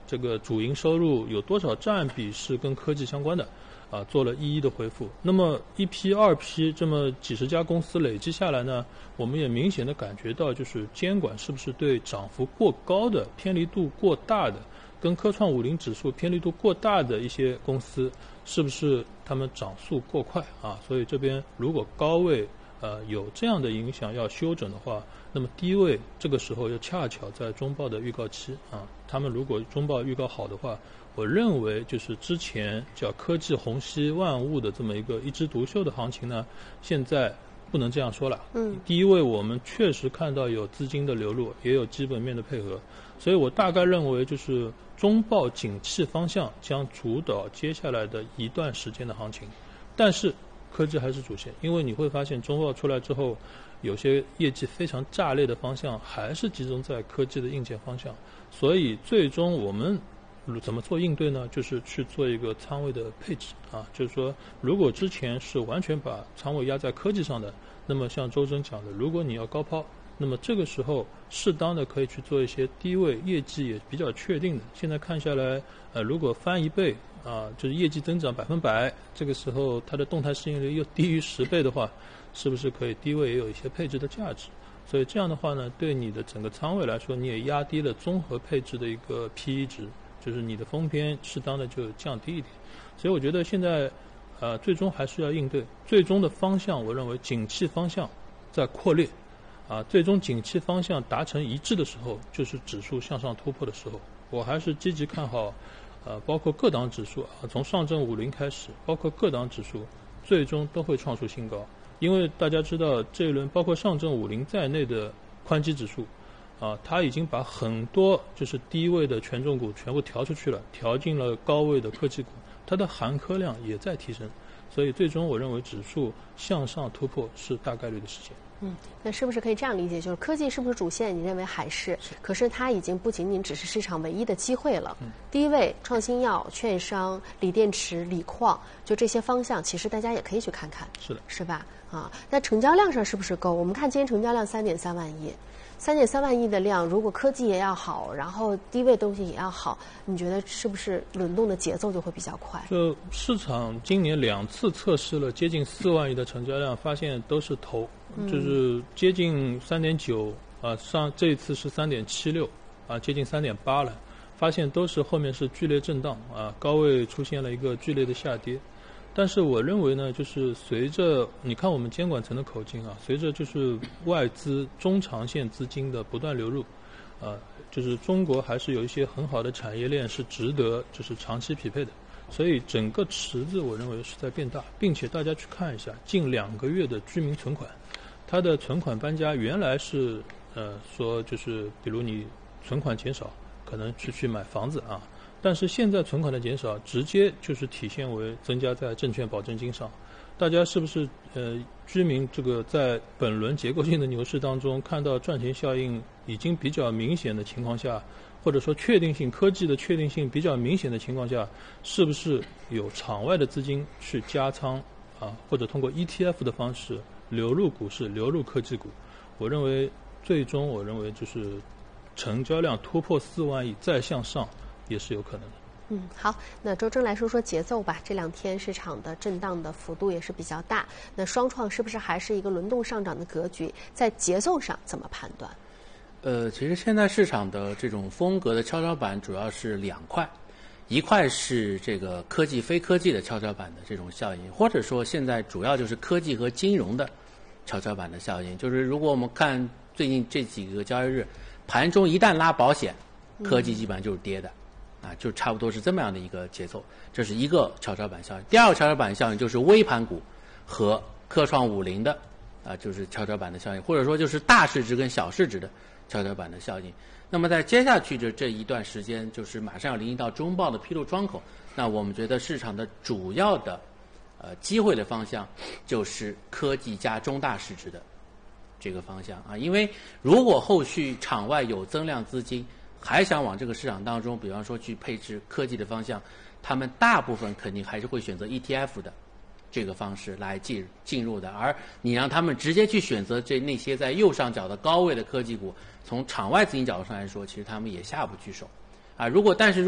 这个主营收入有多少占比是跟科技相关的，做了一一的回复。那么一批、二批这么几十家公司累积下来呢，我们也明显的感觉到，就是监管是不是对涨幅过高的、偏离度过大的、跟科创50指数偏离度过大的一些公司，是不是他们涨速过快啊？所以这边如果高位有这样的影响要修整的话，那么低位这个时候又恰巧在中报的预告期啊，他们如果中报预告好的话，我认为就是之前叫科技虹吸万物的这么一个一枝独秀的行情呢，现在不能这样说了。第一位我们确实看到有资金的流入，也有基本面的配合，所以我大概认为就是中报景气方向将主导接下来的一段时间的行情，但是科技还是主线，因为你会发现中报出来之后，有些业绩非常炸裂的方向还是集中在科技的硬件方向，所以最终我们怎么做应对呢？就是去做一个仓位的配置啊，就是说如果之前是完全把仓位压在科技上的，那么像周真讲的，如果你要高抛，那么这个时候适当的可以去做一些低位业绩也比较确定的，现在看下来如果翻1倍就是业绩增长100%，这个时候它的动态市盈率又低于10倍的话，是不是可以低位也有一些配置的价值？所以这样的话呢，对你的整个仓位来说，你也压低了综合配置的一个 PE 值，就是你的风偏适当的就降低一点。所以我觉得现在最终还是要应对，最终的方向我认为景气方向在扩列最终景气方向达成一致的时候，就是指数向上突破的时候，我还是积极看好包括各档指数从上证50开始，包括各档指数最终都会创出新高。因为大家知道这一轮包括上证50在内的宽基指数它已经把很多就是低位的权重股全部调出去了，调进了高位的科技股，它的含科量也在提升，所以最终我认为指数向上突破是大概率的事情。 那是不是可以这样理解，就是科技是不是主线？你认为还是？可是它已经不仅仅只是市场唯一的机会了。第一位，创新药、券商、锂电池、锂矿，就这些方向，其实大家也可以去看看。 是的， 是吧？那成交量上是不是够？我们看今天成交量3.3万亿。3.3万亿的量，如果科技也要好，然后低位东西也要好，你觉得是不是轮动的节奏就会比较快？ 就市场今年2次测试了接近4万亿的成交量，发现都是头，就是接近3.9这一次是3.76接近3.8了，发现都是后面是剧烈震荡高位出现了一个剧烈的下跌。但是我认为呢，就是随着你看我们监管层的口径随着就是外资中长线资金的不断流入就是中国还是有一些很好的产业链是值得就是长期匹配的，所以整个池子我认为是在变大，并且大家去看一下近2个月的居民存款，它的存款搬家原来是说就是比如你存款减少可能去买房子但是现在存款的减少直接就是体现为增加在证券保证金上，大家是不是居民这个在本轮结构性的牛市当中看到赚钱效应已经比较明显的情况下，或者说确定性科技的确定性比较明显的情况下，是不是有场外的资金去加仓或者通过 ETF 的方式流入股市流入科技股？我认为最终我认为就是成交量突破4万亿再向上也是有可能的。 好，那周真来说说节奏吧。这2天市场的震荡的幅度也是比较大，那双创是不是还是一个轮动上涨的格局？在节奏上怎么判断？ 其实现在市场的这种风格的跷跷板主要是2块，一块是这个科技非科技的跷跷板的这种效应，或者说现在主要就是科技和金融的跷跷板的效应。就是如果我们看最近这几个交易日，盘中一旦拉保险，科技基本上就是跌的。就差不多是这么样的一个节奏，这是一个跷跷板效应。第二个跷跷板效应就是微盘股和科创50的就是跷跷板的效应，或者说就是大市值跟小市值的跷跷板的效应。那么在接下去的这一段时间，就是马上要临近到中报的披露窗口，那我们觉得市场的主要的机会的方向就是科技加中大市值的这个方向因为如果后续场外有增量资金还想往这个市场当中，比方说去配置科技的方向，他们大部分肯定还是会选择 ETF 的这个方式来进入的。而你让他们直接去选择那些在右上角的高位的科技股，从场外资金角度上来说，其实他们也下不去手但是